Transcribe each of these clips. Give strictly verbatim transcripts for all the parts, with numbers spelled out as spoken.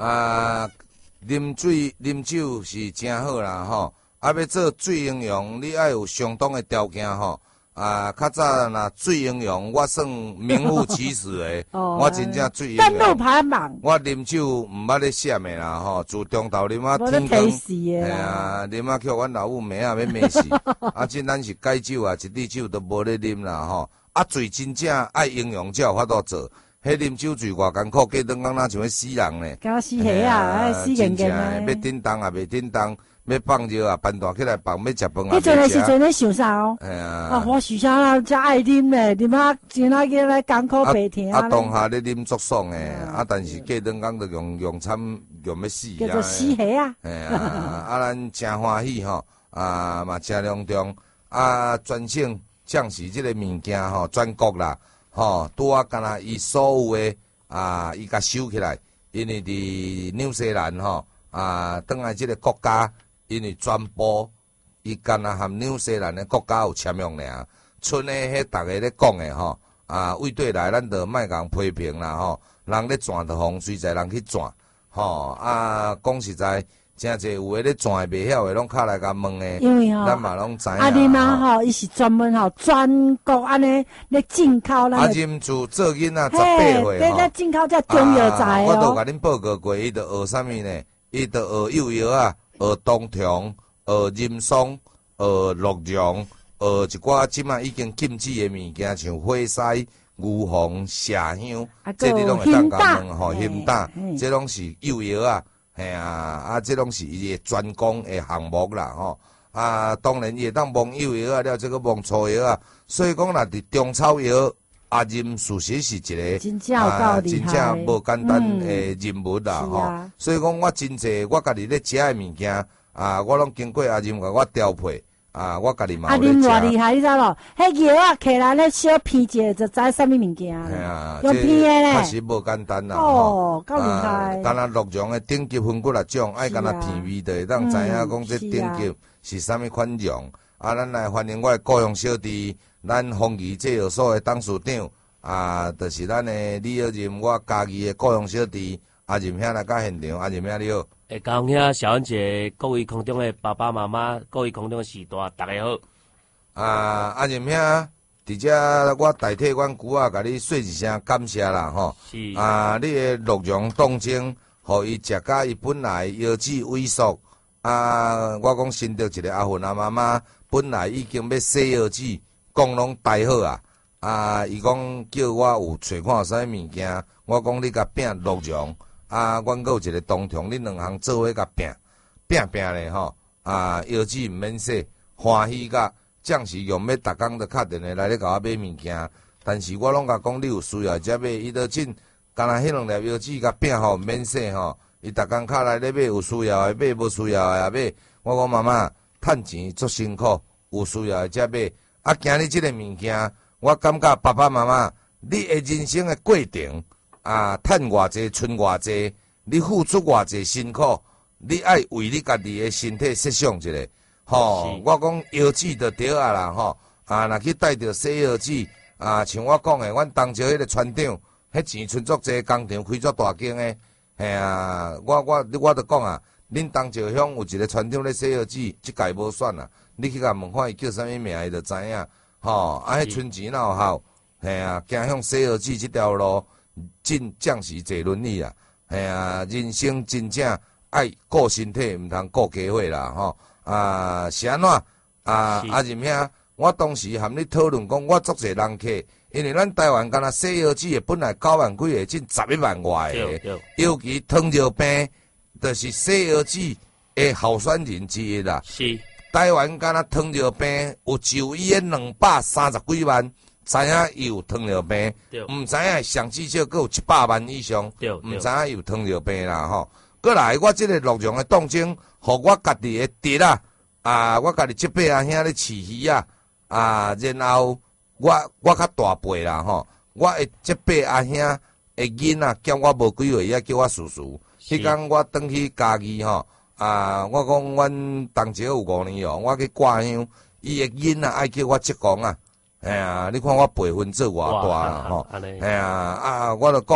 啊，啉水啉酒是真好啦吼。啊，要做水应用，你爱有相当的条件吼。啊，较早若水应用，我算名副其实的。哦、我真正水应用。登陆排行榜。 我啉酒毋捌咧闪的啦吼，自中昼啉啊天光。哎啊，啉啊叫阮老母骂啊要骂死。啊，真咱是解酒啊，一滴酒都无咧啉啦吼。啊，水真正爱应用才有法度做。迄啉酒醉偌艰苦，过顿讲哪像要死人呢？ 敢死虾啊，死硬硬啊！ 要叮当也袂叮当。要放尿啊，搬大起来放，要食饭啊。 迄阵个时阵咧想啥哦？ 哎呀， 啊，我想啥啦，才爱啉咧，啉啊，真啊个来艰苦白疼啊，当下咧啉足爽诶，啊，但是过顿讲就用用惨用要死啊。 叫做死虾啊！ 哎呀，啊，咱真欢喜吼，啊嘛真隆重，啊，全省将士即个物件吼，全国啦，吼，拄啊，干那伊所有诶啊，伊甲收起来，因为伫纽西兰吼，啊，转来即个国家。因为全部伊干那含纽西兰的国家有签约尔，剩的迄逐个咧讲的吼，啊，为对来咱就莫共批评啦吼，人咧转就互随在人去转，吼啊，讲实在，真侪有诶咧转袂晓诶，拢敲来甲问诶， 因为吼， 咱嘛拢知影。 啊，恁啊吼，伊是专门吼全国安尼咧进口咱。 啊，任自做囡仔十八岁吼，进口才中药材哦。我都甲恁报告过，伊着学啥物呢？伊着学幼药啊。学冬虫，学任松，学鹿茸，学一寡即卖已经禁止的物件，像火狮、牛黄、麝香，这你拢会当甲问吼，咸蛋，这拢是幼药啊，嘿啊，啊，这拢是伊的专攻的项目啦吼。啊，当然伊会当蒙幼药啊，了这个蒙粗药啊，所以讲若伫中草药。啊，任事实是一个真正啊， 真正无简单诶任务啦吼、嗯啊，所以讲我真侪我家己咧食诶物件啊，我拢经过阿任甲我调配啊，我家己嘛有咧食。 阿任偌厉害，你知咯？迄药啊，摕来咧小片者就知啥物物件啦。用片诶咧， 确实无简单啦。 哦，够厉害。 干那鹿茸诶顶级分骨来种，爱干那片味的，当知影讲这顶级是啥物款种。啊，咱来欢迎我诶故乡小弟。咱丰益制药所诶董事长啊，就是咱诶李尔任，我家己诶故乡小弟阿任兄来到现场，阿任兄你好。 诶，高雄兄、小恩姐，各位空中诶爸爸妈妈，各位空中诶时大，大家好。 啊，阿任兄，伫遮我代替阮舅仔甲你说一声感谢啦吼。是。啊，你诶鹿茸冻精，互伊食甲伊本来腰子萎缩。啊，我讲新得一个阿芬阿妈妈，本来已经要洗腰子。讲拢待好啊！啊，伊讲叫我有找看有啥物件，我讲你甲拼鹿茸啊，阮阁有一个冬虫，恁两项做伙甲拼拼拼咧吼啊，腰子毋免洗，欢喜甲将士用要逐工都敲电话来咧甲我买物件，但是我拢甲讲你有需要才买，伊都真干那迄两粒腰子甲拼吼免洗吼，伊逐工敲来咧买，有需要诶买，无需要诶也买。我讲妈妈，趁钱足辛苦，有需要诶才买。啊，今日即个物件，我感觉爸爸妈妈，你诶人生诶过程啊，趁偌济，存偌济，你付出偌济辛苦，你爱为你家己诶身体设想一下，吼。我讲腰子就对啊啦，吼啊，若去带着洗腰子啊，像我讲诶，阮当朝迄个船长，迄钱存足济，工厂开足大间诶，嘿啊，我我我著讲啊，恁当朝乡有一个船长咧洗腰子，即届无选啊。你去甲问看伊叫啥物名，伊就知影。吼，啊，迄存钱哪有效？嘿啊，行向洗腰子即条路，真正是坐轮椅啊！嘿啊，人生真正爱顾身体，毋通顾家伙啦！吼啊，是安怎啊？阿任兄，我当时含你讨论讲，我足侪人客，因为咱台湾敢若洗腰子诶，本来九万几个，真十一万外个，尤其糖尿病，就是洗腰子诶候选人之一啦。 是。 台湾敢若糖尿病有就医诶两百三十几万，知影伊有糖尿病，毋知影上至少阁有一百万以上，毋知影伊有糖尿病啦吼。过来，我即个鹿茸诶冻精，互我家己诶弟啦，啊，我家己即辈阿兄咧饲鱼啊，啊，然后我我较大辈啦吼，我诶即辈阿兄诶囡仔兼我无几岁，也叫我叔叔。迄天我转去家己吼。啊！我讲阮同齐有五年哦，我去挂香，伊诶囡仔爱叫我职工啊，哎呀，你看我辈分做偌大啦吼，哎呀啊！我著讲啊，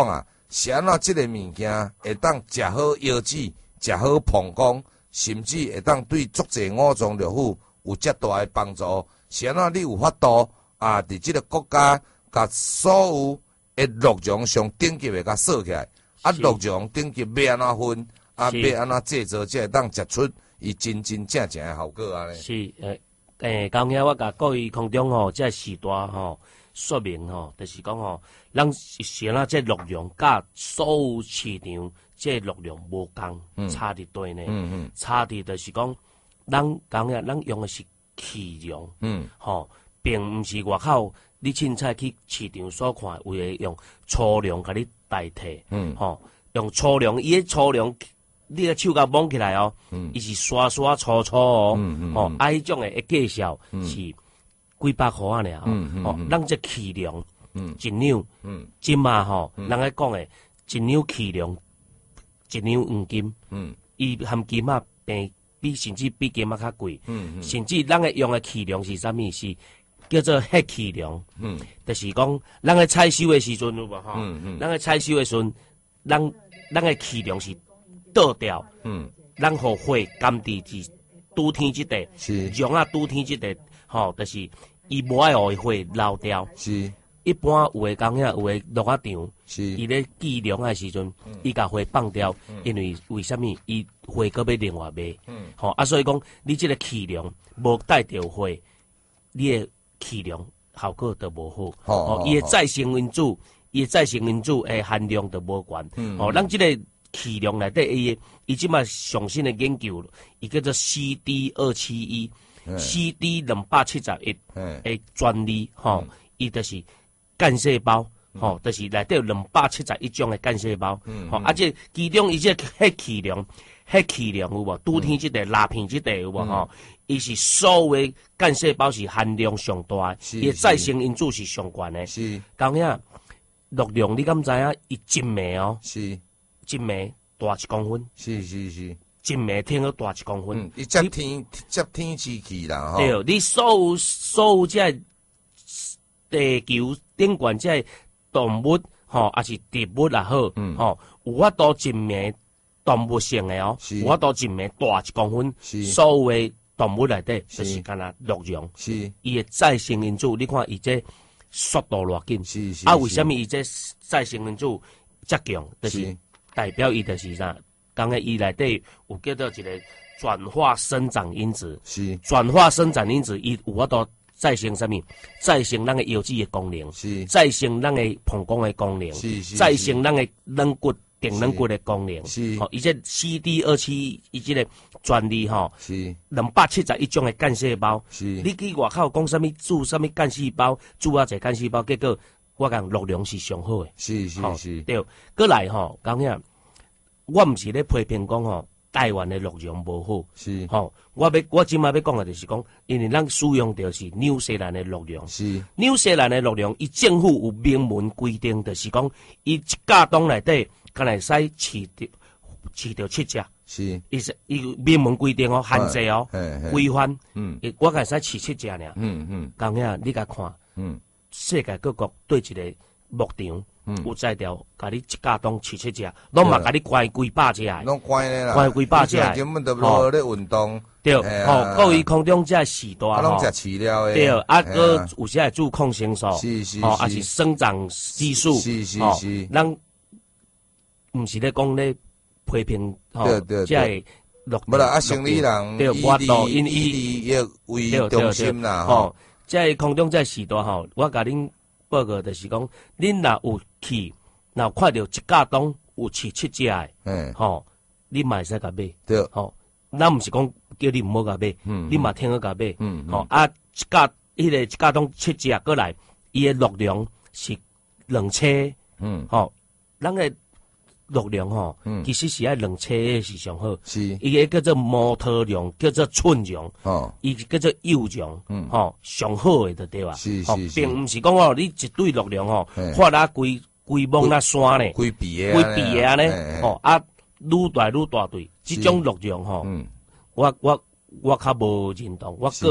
是安怎即个物件会当食好腰子，食好膀胱，甚至会当对足济五脏六腑有遮大诶帮助。是安怎你有法度啊？伫即个国家，甲所有诶鹿茸上顶级诶甲锁起来，啊，鹿茸顶级要安怎分？啊，要安怎制作才会当食出伊真真正正诶效果安尼？ 是诶诶，刚才我甲各位空中吼，即时代吼说明吼，就是讲吼，咱是安怎即鹿茸甲所有市场即鹿茸无共，差伫对呢？嗯嗯，差伫就是讲，咱讲呀，咱用诶是气量，嗯，吼，并毋是外口你凊彩去市场所看，有诶用粗粮甲你代替，嗯，吼，用粗粮，伊诶粗粮。你个手甲摸起来哦，伊、嗯、是刷刷粗粗哦，嗯嗯、哦，啊，迄种诶介绍是几百块啊尔，嗯嗯、哦，咱这气量，嗯、一两，嗯，即嘛吼，嗯、人个讲诶，一两气量，一两黄金，嗯，伊含金仔平比甚至比金仔较贵，嗯嗯、甚至咱个用诶气量是啥物？是叫做黑气量，嗯，就是讲咱个采收诶时阵有无吼？嗯嗯，咱个采收诶时阵，咱咱个气量是。倒掉，嗯，咱互火甘地是拄天即地，是用啊拄天即地，吼，就是伊无爱互伊火漏掉，是。一般有诶工业有诶落啊场，是伊咧计量诶时阵，伊甲火放掉，嗯、因为为虾米伊火搁要另外卖，嗯，吼啊，所以讲你即个气量无带着火，你诶气量效果就无好，哦，伊诶再生因子，伊诶再生因子诶含量就无悬，嗯，哦，咱即个。气量内底伊伊即摆上新的研究，伊叫做 C D 二七一 ，C D 两百七十一诶专利吼，伊就是干细胞吼，就是内底有两百七十一种诶干细胞，吼，啊即其中伊即迄气量，迄气量有无？拄天即地、拉片即地有无吼？伊是所有诶干细胞是含量上大，伊再生因子是上悬诶。是，讲呀，鹿茸你敢知影？伊一枚哦。是。一枚大一公分，是是是，一枚听个大一公分， 嗯，伊接天接天之气啦，吼。 对，你所有所有即地球顶悬即动物，吼，还是植物也好，嗯，吼，有法度一枚动物性诶哦，有法度一枚大一公分，是所有诶动物内底就是干那鹿茸，是伊诶再生因子，你看伊这速度偌紧，是是，啊，为虾米伊这再生因子遮强，就是。代表伊就是啥？讲个伊内底有叫做一个转化生长因子，是转化生长因子，伊有法度再生啥物？再生咱个腰子的功能，是再生咱个膀胱的功能，是是再生咱个软骨、顶软骨的功能，是吼。伊这 C D 二七伊这个专利吼，是两百七十一种的干细胞，是你去外口讲啥物注啥物干细胞，注啊者干细胞，结果。我讲鹿茸是上好诶， 是是是， 对。过来吼，讲呀，我毋是咧批评讲吼，台湾诶鹿茸无好，是吼。我要我即摆要讲诶，就是讲，因为咱使用着是纽西兰诶鹿茸，是纽西兰诶鹿茸，伊政府有明文规定，就是讲，伊一架冬内底，敢会使饲着饲着七只，是伊是伊明文规定哦，限制哦，规范，嗯，我敢会使饲七只尔，嗯嗯。讲呀，你甲看，嗯。世界各国对一个牧场，嗯、有在条，甲你一架冬饲七只，拢嘛甲你关几百只的， 拢关咧啦， 关几百只的， 根本都无咧运动。 对，吼，各位空中这时代吼， 拢食饲料的。 对，啊，个有些注抗生素，是是是，啊是生长激素，是是是，咱毋是咧讲咧批评，吼，即系鹿。 无啦，啊，生理人， 对，我都因伊要为中心啦，吼。 在空中在时代吼，我甲恁报告就是讲，恁若有去，若看到一架冬有饲七只诶，嗯，吼，你嘛会使甲买，对，吼，咱毋是讲叫你毋好甲买，嗯，你嘛听好甲买，嗯，吼，啊，一架迄个一架冬七只过来，伊诶鹿茸是两车，嗯，吼，咱诶鹿茸吼，其实是爱两车诶是上好，是，伊个叫做摩托茸，叫做寸茸，哦，伊叫做幼茸，嗯，吼，上好诶就对啊，是是是，并毋是讲哦，你一对鹿茸吼，发啦规规摸那山咧， 规鼻诶， 规鼻诶安尼，吼啊，愈大愈大对，即种鹿茸吼，我我我较无认同，我个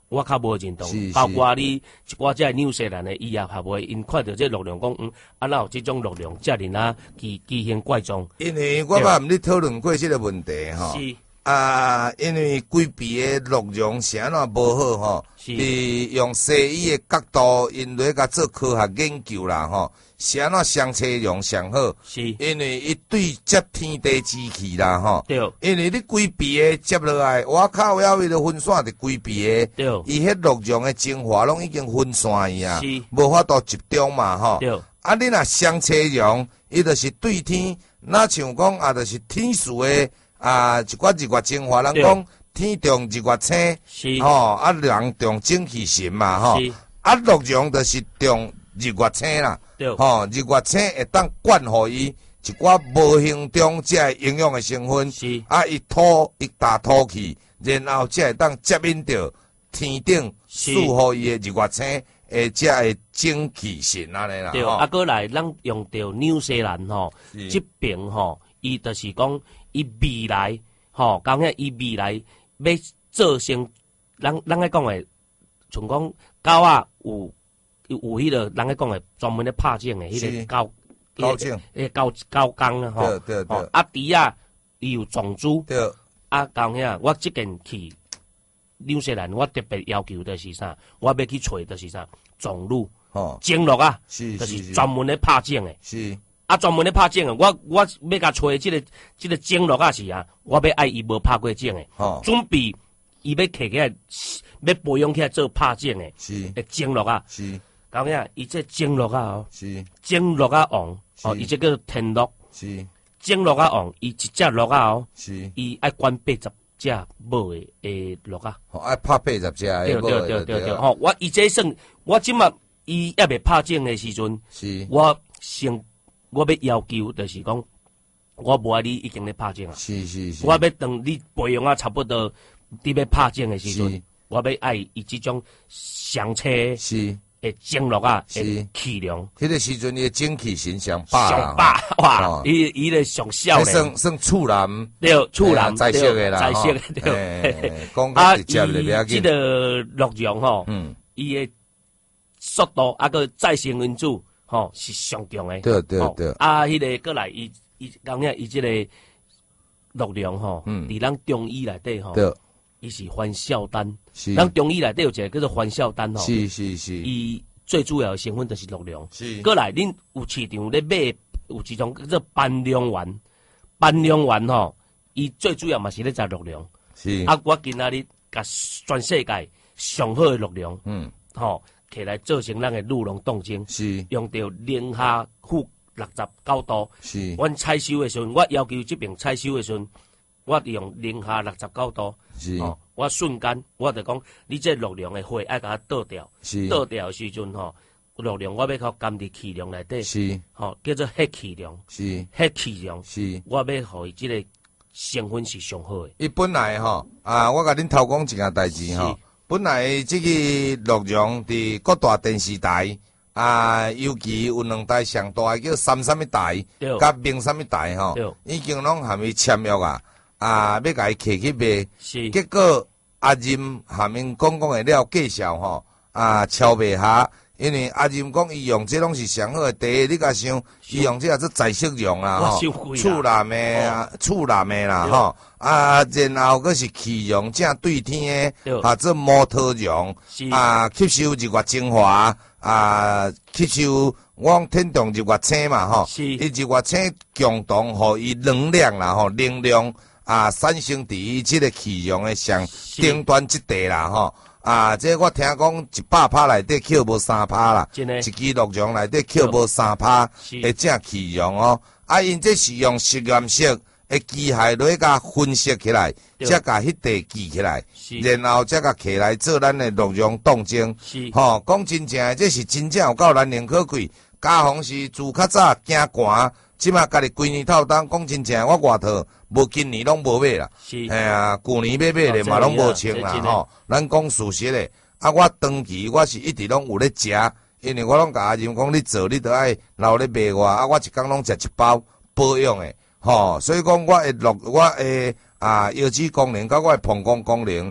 我较无认同，包括你一寡即纽西兰的医药协会，因看到这陆量讲，嗯，啊，哪有这种陆量遮尔啊奇奇形怪状？ 因为我捌毋你讨论过这个问题吼。是。啊，因为规避的陆量是安怎无好吼？是。用西医的角度，因咧甲做科学研究啦吼，是安怎相测量上好？是。因为伊对接天地之气啦吼。对。因为你规避的接落来，我靠，要为了分散伫规避的。对。伊迄陆量的精华拢已经分散去啊，无法度集中嘛吼。对。啊，你若相测量，伊就是对天，那像讲啊，就是天数的。啊，一寡日月精华，人讲天重日月星，是吼，啊人重精气神嘛，吼，啊陆量就是重日月星啦，吼，日月星会当灌互伊一寡无形中即个营养的成分，是啊，伊土伊打土气，然后才会当接引着天顶输互伊的日月星，诶，即个精气神安尼啦， 对，啊，过来咱用着纽西兰吼，这边吼，伊就是讲。伊未来，吼，讲遐伊未来要做成，咱咱咧讲诶，像讲狗啊，有有迄个，咱咧讲诶，专门咧拍种诶，迄个狗狗种， 诶狗狗工啊，吼， 对对对， 啊猪啊，伊有种猪， 对， 啊讲遐，我即件去纽西兰，我特别要求的是啥？我要去找的是啥？种鹿，吼，精鹿啊，是就是专门咧拍种诶，是。啊，专门咧拍种诶，我我要甲找即个即个种落啊是啊，我要爱伊无拍过种诶，哦，准备伊要摕起来，要培养起来做拍种诶，是，诶种落啊，是，讲遐伊这种落啊哦，是，种落啊王，哦，伊这叫天鹿，是，种落啊王，伊一只鹿啊哦，是，伊爱管八十只母诶诶鹿啊， 哦，爱拍八十只诶母对对对对，吼，我伊这算，我即马伊还未拍种诶时阵，是，我先。我要要求就是讲，我无爱你已经咧拍种啊，是是是，我要等你培养啊差不多，你要拍种的时阵，我要爱伊即种上车是诶精力啊，是气量， 迄个时阵伊的精气神上霸上霸哇，伊伊咧上少咧， 算算处男对处男在色的啦， 在色的对， 讲较直接咧， 啊，伊即个陆量吼，嗯，伊的速度啊个再生因子。吼是上强诶， 对对对。 啊，迄个过来，伊伊讲遐伊即个陆量吼，伫咱中医内底吼，伊是番孝丹。是。咱中医内底有一个叫做番孝丹吼。 是是是。 伊最主要诶成分就是陆量。是。过来，恁有市场咧买有一种叫做斑量丸，斑量丸吼，伊最主要嘛是咧食陆量。是。啊，我今仔日甲全世界上好诶陆量，嗯，吼。起来做成咱的鹿茸冻精，是用着零下负六十九度。是，阮采收的时阵，我要求这边采收的时阵，我用零下六十九度。是，哦，我瞬间我就讲，你这陆量的血爱甲它倒掉，是倒掉的时阵吼，陆量我要靠甘伫气量内底，是，吼叫做黑气量，是黑气量，是，我要互伊这个成分是上好的。 伊本来吼啊，我甲恁头讲一件代志吼。本来这个陆量伫各大电视台啊，尤其有两台上大叫三什么台，甲明什么台吼，已经拢含伊签约啊，啊，要甲伊摕去卖。是。结果阿任含因讲讲的了介绍吼，啊，超卖下，因为阿任讲伊用这拢是上好的。第一，你甲想，伊用这也是在色用啦吼，处男的，处男的啦吼。啊，然后佫是气容正对天诶，啊，做摩托容，啊，吸收日月精华，啊，吸收我讲天动日月星嘛，吼，伊日月星共同互伊能量啦，吼，能量啊，产生伫伊即个气容诶上顶端即地啦，吼，啊，这我听讲一百趴内底扣无三趴啦，一支陆量内底扣无三趴诶正气容哦，啊，因这是用实验室。诶，机械落去甲分析起来，才甲迄地记起来，然后才甲起来做咱诶陆量冻精。吼，讲真正，这是真正有够难能可贵。家风是自较早惊寒，即马家己规年透当讲真正，我外头无今年拢无买啦。哎呀，旧年买买咧嘛拢无穿啦吼。咱讲事实诶，啊，我长期我是一直拢有咧食，因为我拢甲阿任讲，你做你着爱留咧卖我，啊，我一工拢食一包保养诶。吼，所以讲我诶陆我诶啊腰子功能，甲我诶膀胱功能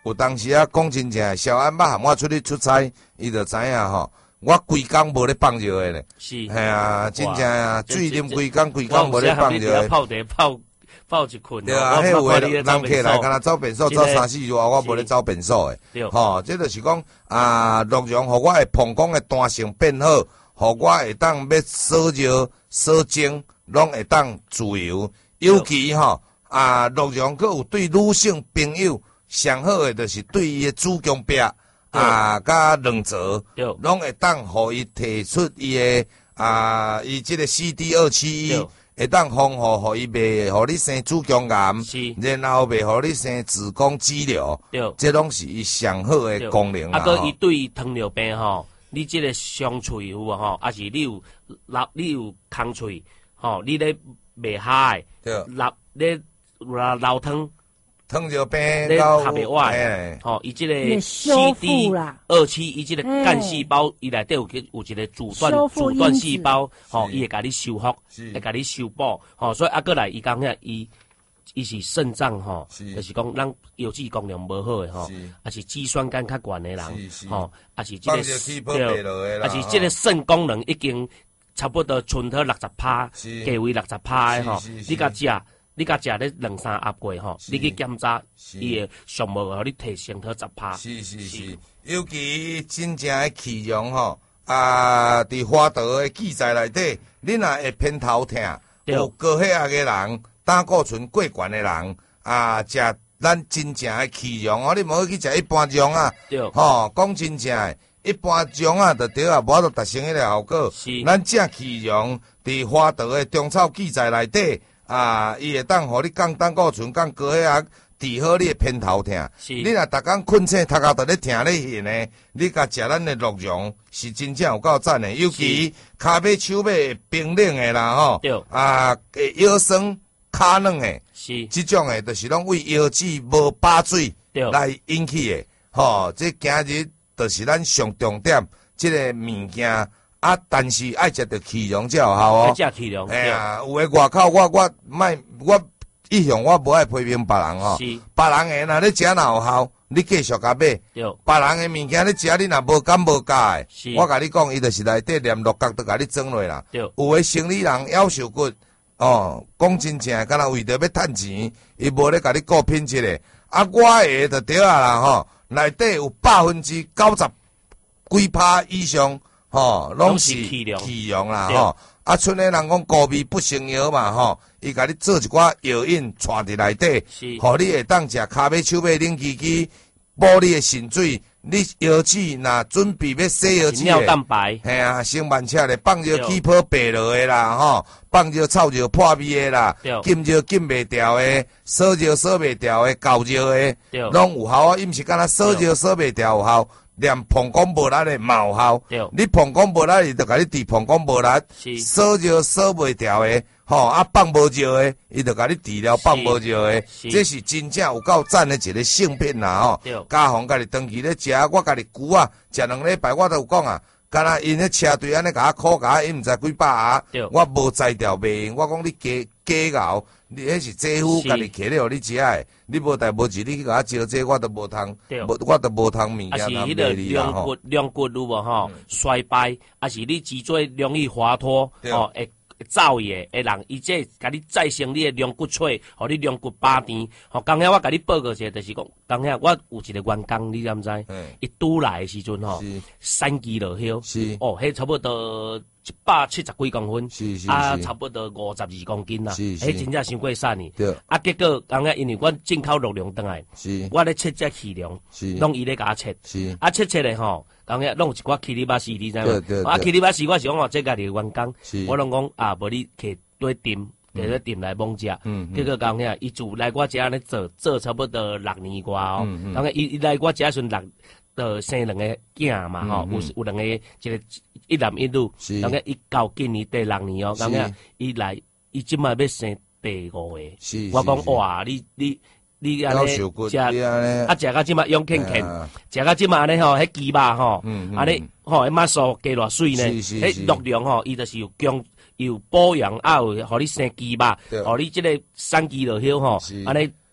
有当时啊，讲真正，小安捌含我出去出差，伊就知影吼，我规工无咧放尿诶咧。 是。 系啊，真正啊，水啉规工规工无咧放尿诶。 泡茶泡泡一困。 对啊，迄有诶人客来，敢若走便所走三四外，我无咧走便所诶。 对。 吼，这就是讲啊，洛阳互我诶膀胱诶弹性变好，互我会当要烧热、烧蒸，拢会当自由。尤其吼啊，洛阳佫有对女性朋友上好诶，就是对伊诶子宫壁啊，甲卵巢，拢会当互伊提出伊诶啊，伊即个 C D 二七一。会当防护，互伊袂互你生子宫癌，然后袂互你生子宫肌瘤，这拢是伊上好诶功能啦。 啊，佮伊对糖尿病吼，你即个伤喙有无吼？啊是你有流，你有空喙吼，你咧袂嗨，流咧流流汤。 糖尿病到下袂歪，吼，伊即个 C D 二七，伊即个干细胞，伊内底有有一个阻断阻断细胞，吼，伊会甲你修复，会甲你修补，吼，所以啊，过来伊讲遐，伊伊是肾脏吼，就是讲咱油脂功能无好诶吼，啊是肌酸酐较悬诶人，吼，啊是即个对，啊是即个肾功能已经差不多剩脱六十趴，价位六十趴诶吼，你甲食。你甲食咧两三盒过吼，你去检查伊诶项目，互你提升到十趴。 是是是，尤其真正诶气量吼，啊，伫花道诶记载内底，你若会偏头痛，有高血压诶人，胆固醇过悬诶人，啊，食咱真正诶气量哦，你无去食一般种啊，吼，讲真正诶，一般种啊，就对啊，无法度达成迄个效果。是，咱正气量伫花道诶中草记载内底。啊，伊会当互你降胆固醇、降高血压，治好你诶偏头痛。你若逐工困醒，头壳伫咧疼咧眩呢，你甲食咱诶洛阳是真正有够赞诶。尤其骹尾、手尾冰冷诶啦吼，啊，腰酸骹软诶，是即种诶，就是拢为腰子无把水来引起诶。吼，这今日就是咱上重点，即个物件。啊，但是爱食着气量才有效哦。 食气量， 哎呀，有诶外口我我卖我一向我无爱批评别人吼。是。别人诶若咧食若有效，你继续甲买。对。别人诶物件你食，你若无感无教诶，是。我甲你讲，伊就是内底连六角都甲你装落啦。对。有诶生理人夭寿骨，哦，讲真正，敢若为着要趁钱，伊无咧甲你顾品质诶。啊，我诶就对啊啦吼，内底有百分之九十几趴以上。吼，拢是气量啦吼，啊，剩诶人讲高味不成药嘛吼，伊甲你做一寡药引带伫内底，互你会当食骹尾手尾冷叽叽，补你诶肾水，你腰子若准备要洗腰子尿蛋白， 嘿啊，先慢车咧放着起泡白落诶啦吼，放着臭热破味诶啦，浸热浸袂掉诶，烧热烧袂掉诶，高热诶，拢有效啊，伊毋是敢若烧热烧袂掉有效。连膀胱无力诶嘛有效，你膀胱无力，伊就甲你治膀胱无力；烧热烧袂掉诶，吼啊放无热诶，伊就甲你治疗放无热诶。这是真正有够赞诶一个性品啦吼。家访家己长期咧食，我家己久啊，食两礼拜我都有讲啊，敢若因迄车队安尼甲我考甲，因毋知几百啊，我无摘掉卖，我讲你加加熬。你迄是姐夫家己摕咧，互你食诶。你无代无志，你去甲我招这，我都无通，无我都无通物件通卖你啦吼。 两骨有无吼？衰败，啊是你脊椎容易滑脱，吼会造业诶人，伊这甲你再生你诶两骨脆，互你两骨拔甜。吼，刚遐我甲你报告者，就是讲，刚遐我有一个员工，你知毋知？伊拄来诶时阵吼，三肌落休，哦，迄差不多。一百七十几公分，是是啊，差不多五十二公斤啦，迄真正伤过瘦呢。啊，结果刚刚因为阮进口肉量倒来，我咧测这气量，拢伊咧甲我测，啊测测咧吼，刚刚拢有一寡起哩巴西，你知无？啊起哩巴西，我是讲哦，这家己员工，我拢讲啊，无你摕对店，摕对店来帮食。结果刚刚伊就来我遮咧做，做差不多六年外哦。刚刚伊伊来我遮阵六。呃，生两个囝嘛吼，有有两个一个一男一女，刚刚伊到今年第六年哦，刚刚伊来伊即摆要生第五个，我讲哇，你你你安尼食，啊食到即摆用啃啃，食到即摆安尼吼，迄鸡肉吼，安尼吼，迄马素加偌水呢，迄热量吼，伊就是有强有保养啊，有互你生鸡肉，互你即个产肌落休吼，安尼。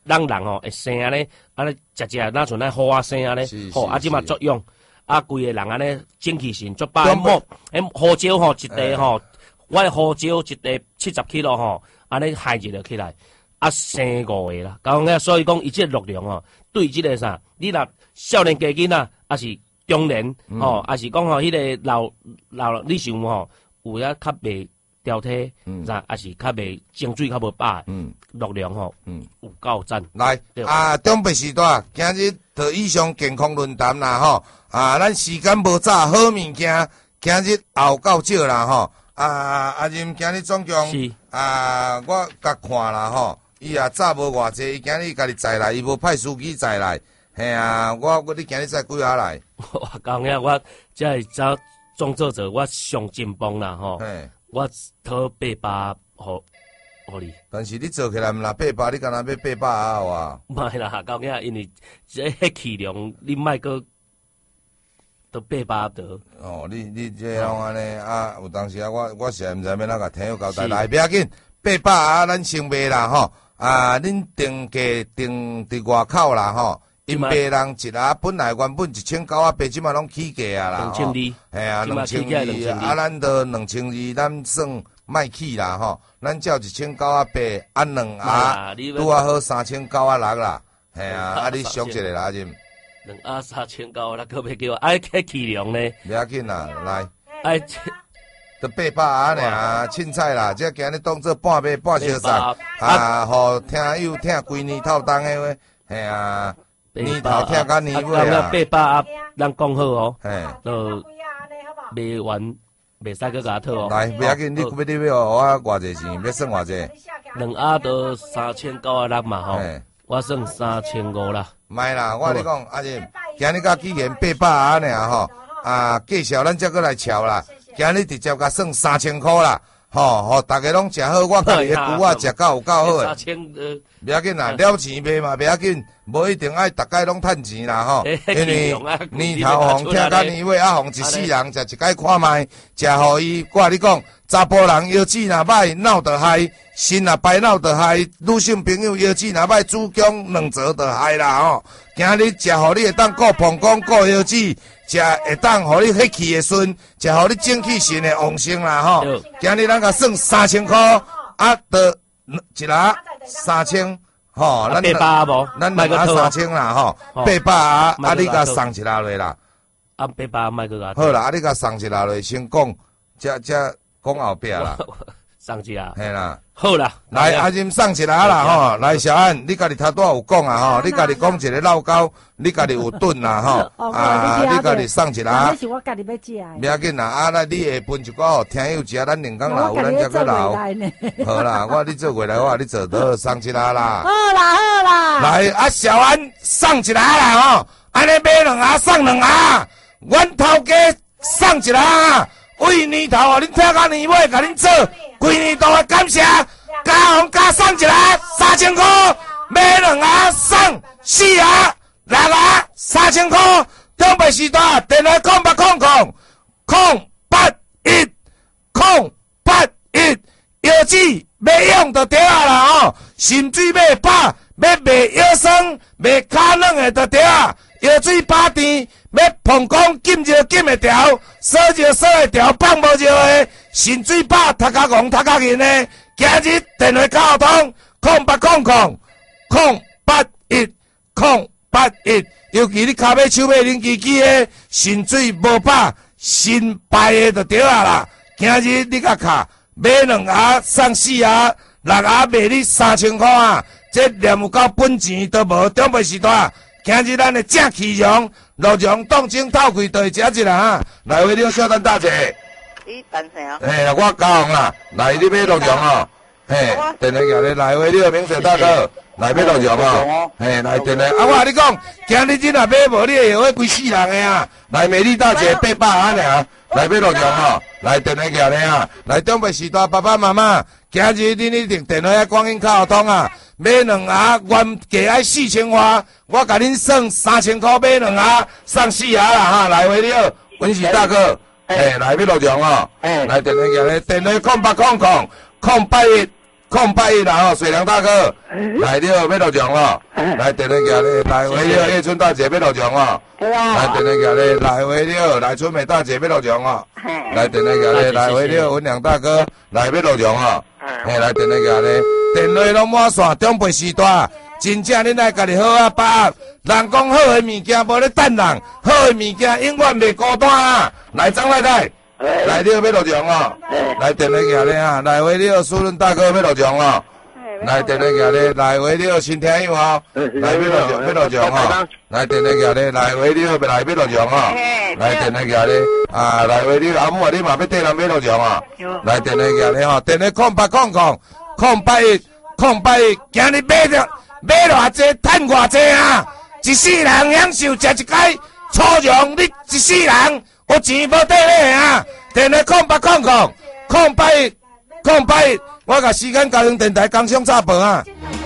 让人吼会生安尼，安尼食食哪像咱好啊生安尼，吼啊即嘛作用，啊规个人安尼精气神足饱。迄迄胡椒吼一袋吼，我的胡椒一袋七十 kg 吼，安尼害一个起来，啊生五个啦。讲个所以讲伊即个热量吼，对即个啥，你若少年家囡仔，还是中年吼，还是讲吼迄个老老你想吼，有影较袂。调体，嗯，还是较袂精水较无饱，嗯，热量吼，嗯，有够赞。 来，啊，中北时代，今日就以上健康论坛啦，吼，啊，咱时间无早，好物件，今日后够少啦，吼，啊，阿任今日总共，是，啊，我甲看啦，吼，伊也早无偌济，伊今日家己载来，伊无派司机载来，嘿啊，我我你今日载几下来？ 我讲呀，我即系早创作者，我上紧绷啦，吼。我讨八百，互互你。 但是你做起来毋啦八百，你敢若要八百啊有啊？ 唔系啦，到尾因为这迄气量，你莫搁都八百得。 哦，你你这样安尼啊？有当时啊，我我实在毋知要哪甲听友交代。来，不要紧，八百啊，咱先卖啦吼。啊，恁定价定伫外口啦吼。因卖人一盒本来原本一千九啊八，即马拢起价啊啦， 两千二， 嘿啊，两千二，啊，咱都两千二，咱算卖起啦吼，咱照一千九啊八，按两盒，拄啊好三千九啊六啦，嘿啊，啊你俗一个啦，认。 两盒三千九，那可别叫我爱开气量呢？ 不要紧啦，来， 哎， 都八百啊尔，凊彩啦，这今日当做半买半小送，啊，互听友听规年透当的话，嘿啊。年头听甲年尾啊， 八百啊，咱讲好哦， 嘿， 就卖完，袂使搁甲讨哦。 来，不要紧，你要你要我偌济钱，要算偌济？ 两盒都三千九啊六嘛吼，我算三千五啦。 卖啦，我跟你讲，阿仁，今日甲既然八百啊尔吼，啊，介绍咱则过来瞧啦，今日直接甲算三千箍啦。吼，互大家拢食好，我家己的牛仔食到有够好诶。 三千呃， 不要紧啦，了钱卖嘛，不要紧，无一定爱逐家拢趁钱啦吼。因为年头红听甲年尾啊，红一世人食一摆看卖，食互伊，我甲你讲，查甫人腰子若歹闹得害，心若歹闹得害，女性朋友腰子若歹，子宫两折得害啦吼。今日食互你会当顾膀胱顾腰子。食会当，互你迄气会顺，食互你精气神会旺盛啦吼。今日咱甲算三千箍，啊，得一盒三千，吼，咱八百无， 咱两盒三千啦吼，八百啊，啊你甲送一下落啦。 啊，八百卖个好啦，啊你甲送一下落，先讲，则则讲后壁啦。 送一下。 嘿啦。 好啦， 来阿任送一下啦吼，来小安，你家己头拄有讲啊吼，你家己讲一个老高，你家己有炖啦吼，啊，你家己送一下。 那是我家己要食的。 不要紧啦，啊，那你下分一寡哦，听友食，咱两工留，咱才去留。好啦，我你做回来，我你做到送一下啦。 好啦好啦。 来啊，小安送一下啦吼，安尼买两盒送两盒，阮头家送一下。为年头哦，恁听到年尾，甲恁做规年度的感谢，加红加送一个三千块，买两盒送四盒，六盒三千块。中北时代电话空八空空空八一空八一，药子要用就对啊啦哦，心水要饱，要卖腰酸，卖骹软的就对啊，药水饱甜。要膀胱禁热禁会调，烧热烧会调，放无热的，心水饱，头壳戆头壳硬的。今日电话交通，空八空空空八一空八一，尤其你骹尾手尾零机机的，心水无饱，心败的就对啊啦。今日你甲卡买两盒送四盒，六盒卖你三千块啊！这连有够本钱都无，中袂时代。今日咱的正气象。陆阳当真透开对食一啦哈，来为了小等大姐。 你等啥？ 嘿，我交红啦，来你买陆阳哦。嘿，电话叫你来为了明水大哥，来买陆阳哦。嘿，来电话，啊我甲你讲，今日你若买无，你会会规死人的啊！来美丽大姐八百啊尔，来买陆阳哦。来电话叫你啊，来中北时代爸爸妈妈，今日你一定电话喺光阴卡通啊。买两盒，原价爱四千块，我甲恁算三千块买两盒，送四盒啦哈！来回了，文喜大哥，诶，来要录像哦，来电话叫你，电话空八空空空八一空八一啦吼，水良大哥来了要落场哦，来电话行咧，来回了叶春大姐要落场哦，来电话行咧，来回了来春美大姐要落场哦，来电话行咧，来回了文良大哥来要落场哦，嘿，来电话行咧，电话拢满线，长辈时代，真正恁爱家己好啊把握，人讲好的物件无咧等人，好的物件永远袂孤单啊，来张太太。来了要落场哦，来电话行咧啊，来回了苏润大哥要落场哦，来电话行咧，来回了新听友哦，来要落场要落场哦，来电话行咧，来回了来要落场哦，来电话行咧啊，来回了阿母啊，你嘛要缀人要落场哦，来电话行咧吼，电话空八空空空八一空八一，今日买着买偌济，趁偌济啊，一世人享受食一摆，初让你一世人。有钱无得咧啊！电话空八空空空八一空八一，我甲时间交通电台工商插播啊！